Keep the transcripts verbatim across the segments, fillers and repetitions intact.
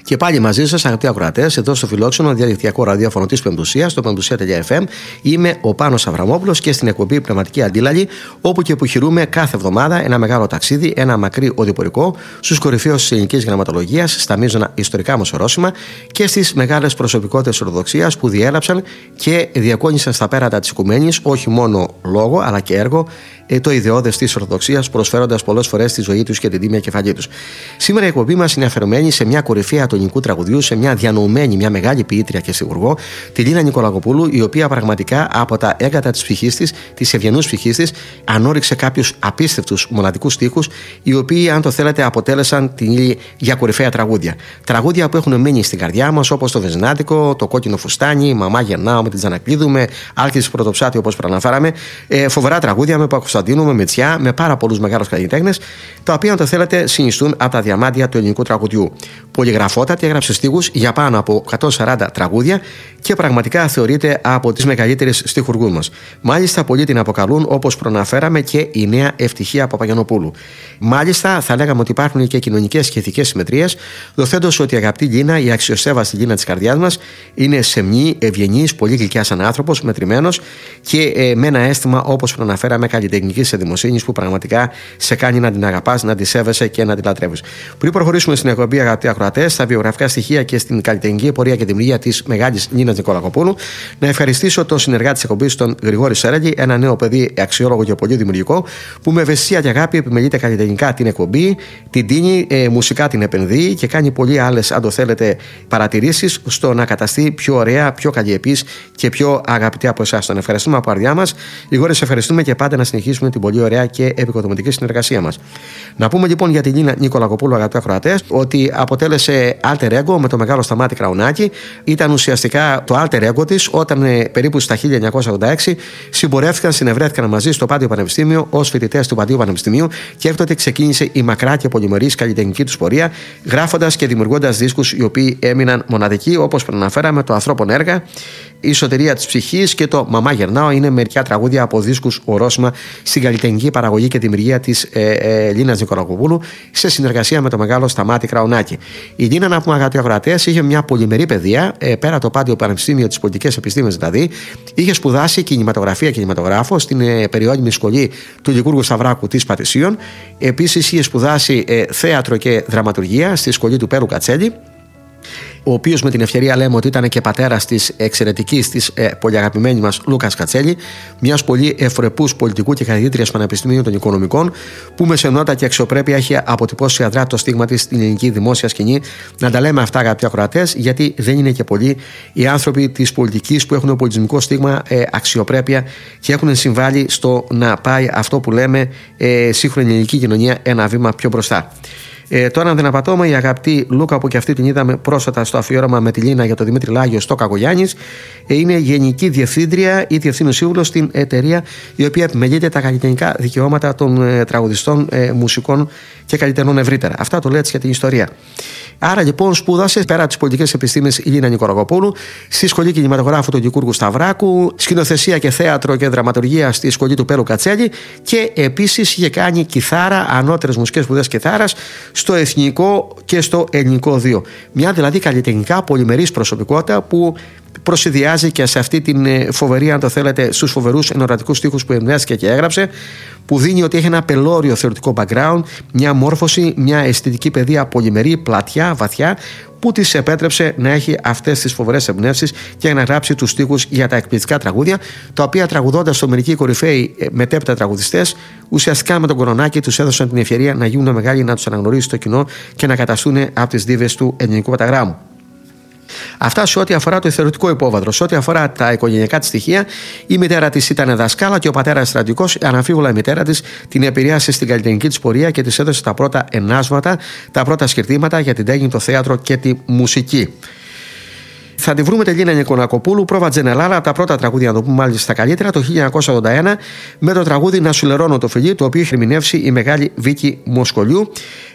Και πάλι μαζί σας, αγαπητοί ακροατές, εδώ στο φιλόξενο διαδικτυακό ραδιόφωνο της Πεμπτουσίας, το πεμπτουσία τελεία εφ εμ. Είμαι ο Πάνος Αβραμόπουλος και στην εκπομπή Πνευματική Αντίλαλη, όπου και που χειρούμε κάθε εβδομάδα ένα μεγάλο ταξίδι, ένα μακρύ οδηπορικό στους κορυφαίους της ελληνικής γραμματολογίας, στα μείζωνα ιστορικά μας ορόσημα και στις μεγάλες προσωπικότητες Ορθοδοξίας που διέλαψαν και διακόνησαν στα πέρατα της οικουμένης όχι μόνο λόγο αλλά και έργο το ιδεώδες της Ορθοδοξίας, προσφέροντας πολλές φορές τη ζωή τους και την τίμια κεφαλή τους. Σήμερα η εκπομπή μας είναι αφιερωμένη σε μια κορυφαία του ελληνικού τραγουδιού, σε μια διανοουμένη, μια μεγάλη ποιήτρια και σιγουργό, τη Λίνα Νικολακοπούλου, η οποία πραγματικά από τα έγκατα της ψυχής της, της ευγενούς ψυχής της, ανώριξε κάποιους απίστευτους μοναδικούς στίχους, οι οποίοι, αν το θέλετε, αποτέλεσαν την ύλη για κορυφαία τραγούδια. Τραγούδια που έχουν μείνει στην καρδιά μας, όπως το Βεζινάτικο, το Κόκκινο Φουστάνι, Μαμά Γερνάω με την Τζανακλίδου, με Άλκης Πρωτοψάτη, όπως προαναφέραμε. Ε, φοβερά τραγούδια με Παπακοσταντίνου, με Μετσιά, με πάρα πολλούς μεγάλους καλλιτέχνες, τα οποία, αν το θέλετε, συνιστούν από τα διαμάντια του ελληνικού τραγουδιού. Πολυγραφότατη, έγραψε στίχους για πάνω από εκατόν σαράντα τραγούδια και πραγματικά θεωρείται από τις μεγαλύτερες στιχουργούς μας. Μάλιστα, πολλοί την αποκαλούν, όπως προαναφέραμε, και η νέα Ευτυχία Παπαγιαννοπούλου. Μάλιστα, θα λέγαμε ότι υπάρχουν και κοινωνικές και ηθικές συμμετρίες, δοθέντως ότι η αγαπητή Λίνα, η αξιοσέβαστη Λίνα της καρδιάς μας, είναι σεμνή, ευγενής, πολύ γλυκιά σαν άνθρωπος, μετρημένος και ε, με ένα αίσθημα, όπως προαναφέραμε, καλλιτεχνικής εδημοσύνης που πραγματικά σε κάνει να την αγαπάς, να τη σέβεσαι και να την λατρεύεις. Πριν προχωρήσουμε στην εκπομπή, αγαπητοί ακροατές, στα βιογραφικά στοιχεία και στην καλλιτεχνική πορεία και δημιουργία της μεγάλης Λίνας Νικολακοπούλου, να ευχαριστήσω τον συνεργάτη της εκπομπής, τον Γρηγόρη Σέραγγι, ένα νέο παιδί αξιόλογο και πολύ δημιουργικό, που με ευαισθησία και αγάπη επιμελείται καλλιτεχνικά την εκπομπή, την τίνει, ε, μουσικά την επενδύει και κάνει πολλοί άλλες, αν το θέλετε, παρατηρήσεις στο να καταστεί πιο ωραία, πιο καλλιεπής και πιο αγαπητή από εσάς. Τον ευχαριστούμε από καρδιά μας. Γρηγόρη, σε ευχαριστούμε και πάντα να συνεχίσουμε την πολύ ωραία και επικοδομητική συνεργασία μας. Να πούμε λοιπόν για τη Λίνα Νικολακοπούλου, αγαπητοί ακροατές, ότι αποτέλεσε alter ego με το μεγάλο Σταμάτη Κραουνάκη. Ήταν ουσιαστικά το alter ego της όταν ε, περίπου στα χίλια εννιακόσια ογδόντα έξι συμπορεύτηκαν, συνευρέθηκαν μαζί στο Πάντιο Πανεπιστήμιο ως φοιτητές του Παντίου Πανεπιστημίου και έκτοτε ξεκίνησε η μακρά και πολυμερής καλλιτεχνική τους πορεία, γράφοντας και δημιουργώντας δίσκους οι οποίοι έμειναν μοναδικοί, όπως προαναφέραμε, το Ανθρώπων Έργα, η Σωτηρία της Ψυχής και το Μαμά Γερνάω είναι μερικά τραγούδια από δίσκους ορόσημα στην καλλιτεχνική παραγωγή και δημιουργία της ε, ε, Λίνας Νικολακοπούλου σε συνεργασία με το μεγάλο Σταμάτη Κραουνάκη. Η Λίνα, να πούμε, αγαπητοί ακροατές, είχε μια πολυμερή παιδεία, ε, πέρα το Πάντιο Πανεπιστήμιο, τις πολιτικές επιστήμες δηλαδή. Είχε σπουδάσει κινηματογραφία και κινηματογράφο στην ε, περιόδημη σχολή του Λικούργου Σταυράκου της Πατησίων. Επίσης, είχε σπουδάσει ε, θέατρο και δραματουργία στη σχολή του Πέρου Κατσέλη, ο οποίος με την ευκαιρία λέμε ότι ήταν και πατέρας της εξαιρετικής, της ε, πολύ αγαπημένης μας Λούκας Κατσέλη, μιας πολύ ευπρεπούς πολιτικού και καθηγήτριας Πανεπιστημίου των Οικονομικών, που με σεμνότητα και αξιοπρέπεια έχει αποτυπώσει αδρά το στίγμα της στην ελληνική δημόσια σκηνή. Να τα λέμε αυτά, αγαπητοί ακροατές, γιατί δεν είναι και πολλοί οι άνθρωποι της πολιτικής που έχουν πολιτισμικό στίγμα, ε, αξιοπρέπεια και έχουν συμβάλει στο να πάει αυτό που λέμε ε, σύγχρονη ελληνική κοινωνία ένα βήμα πιο μπροστά. Ε, τώρα, αν δεν απατώμε, η αγαπητή Λούκα, που και αυτή την είδαμε πρόσφατα στο αφιέρωμα με τη Λίνα για τον Δημήτρη Λάγιο στο Κακογιάννης, ε, είναι γενική διευθύντρια ή διευθύνων σύμβουλος στην εταιρεία η οποία επιμελείται τα καλλιτεχνικά δικαιώματα των ε, τραγουδιστών, ε, μουσικών και καλλιτεχνών ευρύτερα. Αυτά το λέει έτσι για την ιστορία. Άρα λοιπόν σπούδασε πέρα τις πολιτικές επιστήμες η Λίνα Νικολακοπούλου στη Σχολή Κινηματογράφου του Λικούργου Σταυράκου, σκηνοθεσία και θέατρο και δραματουργία στη Σχολή του Πέρου Κατσέλη και επίσης είχε κάνει κιθάρα, ανώτερες μουσικές σπουδές κιθάρας στο Εθνικό και στο Ελληνικό δύο. Μια δηλαδή καλλιτεχνικά πολυμερής προσωπικότητα που προσυδειάζει και σε αυτή την φοβερή, αν το θέλετε, στους φοβερούς ενορατικούς στίχους που εμπνεύστηκε και έγραψε, που δίνει ότι έχει ένα πελώριο θεωρητικό background, μια μόρφωση, μια αισθητική παιδεία πολυμερή, πλατιά, βαθιά, που της επέτρεψε να έχει αυτές τις φοβερές εμπνεύσεις και να γράψει τους στίχους για τα εκπληκτικά τραγούδια, τα οποία τραγουδώντας στο μερικοί κορυφαίοι μετέπειτα τραγουδιστές, ουσιαστικά με τον Κορονάκη τους έδωσαν την ευκαιρία να γίνουν μεγάλοι, να τους αναγνωρίσει το κοινό και να καταστούν από τις δίβες του ελληνικού παταγράμμου. Αυτά σε ό,τι αφορά το θεωρητικό υπόβαθρο. Σε ό,τι αφορά τα οικογενειακά της στοιχεία, η μητέρα της ήταν δασκάλα και ο πατέρας στρατηγός. Αναμφίβολα η μητέρα της την επηρέασε στην καλλιτεχνική της πορεία και της έδωσε τα πρώτα ενάσματα, τα πρώτα σκερτήματα για την τέχνη, το θέατρο και τη μουσική. Θα τη βρούμε τη Λίνα Νικολακοπούλου, πρόβα Τζενελάρα, τα πρώτα τραγούδια, να το πούμε μάλιστα στα καλύτερα, το χίλια εννιακόσια ογδόντα ένα, με το τραγούδι Να σου λερώνω το φιλί, το οποίο έχει ερμηνεύσει η μεγάλη Βίκη Μοσκολιού.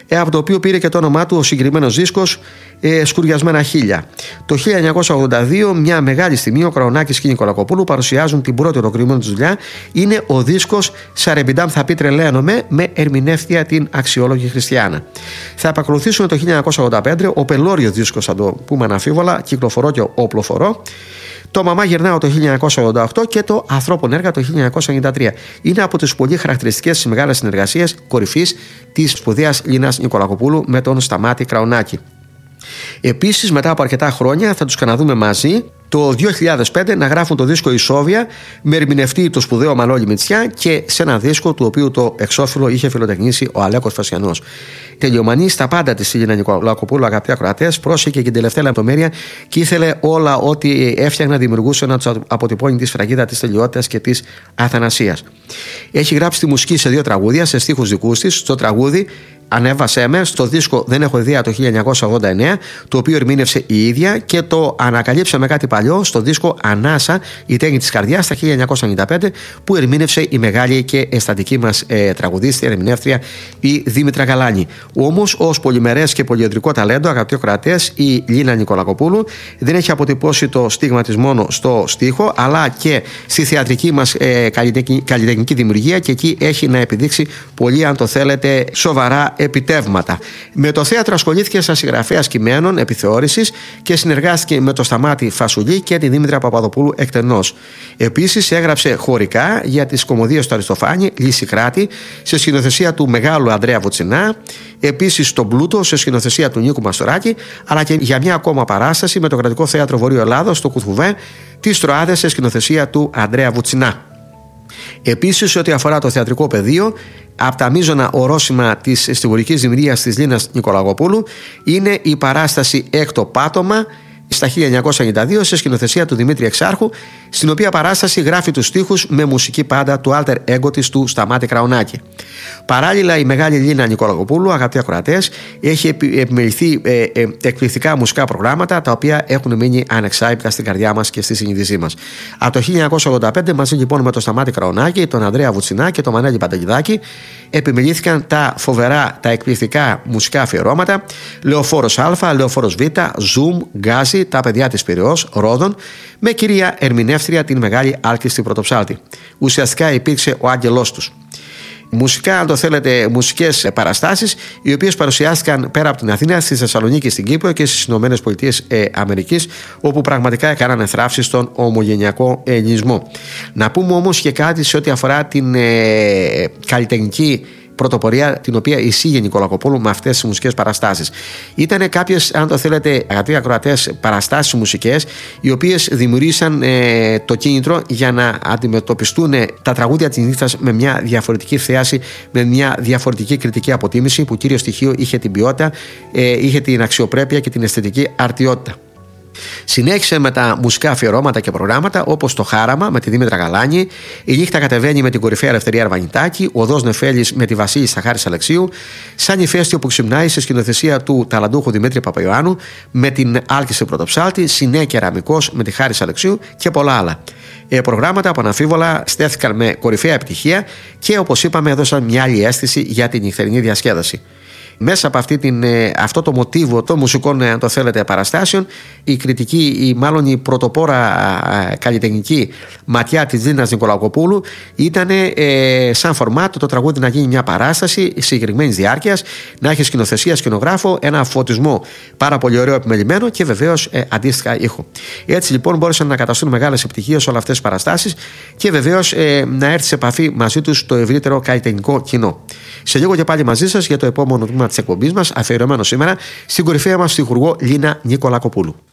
από το οποίο πήρε και το όνομά του ο συγκεκριμένος δίσκος ε, Σκουριασμένα Χίλια. Το χίλια εννιακόσια ογδόντα δύο, μια μεγάλη στιγμή, ο Κραουνάκης και η Νικολακοπούλου παρουσιάζουν την πρώτη ολοκληρωμένη τους δουλειά. Είναι ο δίσκος Σαρεμπιντάμ θα πει τρελαίνομαι, με ερμηνεύτρια την αξιόλογη Χριστιάνα. Θα επακολουθήσουμε το χίλια εννιακόσια ογδόντα πέντε, ο πελώριος δίσκος, θα το πούμε αναμφίβολα, Κυκλοφορώ και Οπλοφορώ. Το Μαμά Γυρνάω το χίλια εννιακόσια ογδόντα οκτώ και το Ανθρώπων Έργα το χίλια εννιακόσια ενενήντα τρία. Είναι από τις πολύ χαρακτηριστικές μεγάλες συνεργασίες κορυφής της σπουδαίας Λίνας Νικολακοπούλου με τον Σταμάτη Κραουνάκη. Επίσης, μετά από αρκετά χρόνια θα τους ξαναδούμε μαζί το δύο χιλιάδες πέντε να γράφουν το δίσκο Ισόβια με ερμηνευτή το σπουδαίο Μανώλη Μητσιά και σε ένα δίσκο του οποίου το εξώφυλλο είχε φιλοτεχνήσει ο Αλέκος Φασιανός. Τελειομανή στα πάντα της Λίνα Νικολακοπούλου, αγαπητοί ακροατές, πρόσεχε και την τελευταία λεπτομέρεια και ήθελε όλα ό,τι έφτιαχνα δημιουργούσε να τους αποτυπώνει τη σφραγίδα της τελειότητας και της αθανασίας. Έχει γράψει τη μουσική σε δύο τραγούδια, σε στίχους δικούς της. Στο τραγούδι Ανέβασέ με, στο δίσκο Δεν έχω ιδέα το χίλια εννιακόσια ογδόντα εννέα, το οποίο ερμήνευσε η ίδια, και το Ανακαλύψε με κάτι παλιό στο δίσκο Ανάσα, η τέχνη της καρδιάς, τα χίλια εννιακόσια ενενήντα πέντε, που ερμήνευσε η μεγάλη και αισθαντική μας ε, τραγουδίστρια, ερμηνεύτρια, η Δήμητρα Γαλάνη. Όμως, ως πολυμερές και πολυεδρικό ταλέντο, αγαπητοί ακροατές, η Λίνα Νικολακοπούλου δεν έχει αποτυπώσει το στίγμα της μόνο στο στίχο, αλλά και στη θεατρική μας ε, καλλιτεχνική δημιουργία, και εκεί έχει να επιδείξει πολύ, αν το θέλετε, σοβαρά επιτεύγματα. Με το θέατρο ασχολήθηκε σαν συγγραφέας κειμένων επιθεώρησης και συνεργάστηκε με το Σταμάτη Φασουλή και τη Δήμητρα Παπαδοπούλου εκτενώς. Επίσης έγραψε χωρικά για τις κωμωδίες του Αριστοφάνη, Λυσικράτη, σε σκηνοθεσία του μεγάλου Ανδρέα Βουτσινά, επίσης τον Πλούτο σε σκηνοθεσία του Νίκου Μαστοράκη, αλλά και για μια ακόμα παράσταση με το Κρατικό Θέατρο Βορείου Ελλάδος στο Κουθουβέ, τις Τροάδες σε σκηνοθεσία του Ανδρέα Βουτσινά. Επίσης, ό,τι αφορά το θεατρικό πεδίο, από τα μείζωνα ορόσημα της στιγουρικής δημιουργίας της Λίνας Νικολακοπούλου είναι η παράσταση Έκτο Πάτωμα στα χίλια εννιακόσια ενενήντα δύο σε σκηνοθεσία του Δημήτρη Εξάρχου, στην οποία παράσταση γράφει τους στίχους με μουσική πάντα του alter ego της του Σταμάτη Κραουνάκη. Παράλληλα, η μεγάλη Λίνα Νικολακοπούλου, αγαπητοί ακροατές, έχει επιμεληθεί ε, ε, εκπληκτικά μουσικά προγράμματα, τα οποία έχουν μείνει ανεξάιπτα στην καρδιά μας και στη συνείδησή μας. Από το χίλια εννιακόσια ογδόντα πέντε, μαζί λοιπόν με τον Σταμάτη Κραουνάκη, τον Ανδρέα Βουτσινά και τον Μανέλη Παντελιδάκη, επιμελήθηκαν τα φοβερά, τα εκπληκτικά μουσικά αφιερώματα Λεωφόρος Α, Λεωφόρος Β, Zoom, Γκάζι, Τα παιδιά της Πειραιώς, Ρόδων, με κυρία ερμηνεύτρια την μεγάλη Άλκηστη Πρωτοψάλτη. Ουσιαστικά υπήρξε ο άγγελός τους. Μουσικά, αν το θέλετε, μουσικές παραστάσεις, οι οποίες παρουσιάστηκαν πέρα από την Αθήνα, στη Θεσσαλονίκη, στην Κύπρο και στις Ηνωμένες Πολιτείες ε, Αμερικής, όπου πραγματικά έκαναν θράψεις στον ομογενειακό ελληνισμό. Να πούμε όμως και κάτι σε ό,τι αφορά την ε, καλλιτεχνική πρωτοπορία την οποία εισήγε η Νικολακοπούλου με αυτές τις μουσικές παραστάσεις. Ήτανε κάποιες, αν το θέλετε, αγαπητοί ακροατές, παραστάσεις μουσικές, οι οποίες δημιουργήσαν ε, το κίνητρο για να αντιμετωπιστούν τα τραγούδια της νύχτας με μια διαφορετική θέαση, με μια διαφορετική κριτική αποτίμηση, που κύριο στοιχείο είχε την ποιότητα, ε, είχε την αξιοπρέπεια και την αισθητική αρτιότητα. Συνέχισε με τα μουσικά αφιερώματα και προγράμματα όπως το Χάραμα με τη Δήμητρα Γαλάνη, Η νύχτα κατεβαίνει με την κορυφαία Ελευθερία Αρβανιτάκη, Οδός Νεφέλης με τη Βασίλισσα Χάρης Αλεξίου, Σαν ηφαίστειο που ξυπνάει σε σκηνοθεσία του ταλαντούχου Δημήτρη Παπαϊωάννου με την Άλκηση Πρωτοψάλτη, Συνέ Κεραμικός με τη Χάρης Αλεξίου και πολλά άλλα. Ε, προγράμματα που αναμφίβολα στέφθηκαν με κορυφαία επιτυχία και, όπως είπαμε, έδωσαν μια άλλη αίσθηση για την νυχτερινή διασκέδαση. Μέσα από αυτή την, αυτό το μοτίβο των μουσικών, αν το θέλετε, παραστάσεων, η κριτική ή μάλλον η πρωτοπόρα καλλιτεχνική ματιά της Λίνας Νικολακοπούλου ήταν ε, σαν φορμάτ το τραγούδι να γίνει μια παράσταση συγκεκριμένης διάρκειας, να έχει σκηνοθεσία, σκηνογράφο, ένα φωτισμό πάρα πολύ ωραίο επιμελημένο και βεβαίως ε, αντίστοιχα ήχο. Έτσι λοιπόν μπόρεσαν να καταστούν μεγάλες επιτυχίες όλες αυτές τις παραστάσεις και βεβαίως ε, να έρθει σε επαφή μαζί τους το ευρύτερο καλλιτεχνικό κοινό. Σε λίγο και πάλι μαζί σας για το επόμενο τμήμα της εκπομπής μας, αφιερωμένο σήμερα στην κορυφαία μας στιχουργό Λίνα Νικολακοπούλου.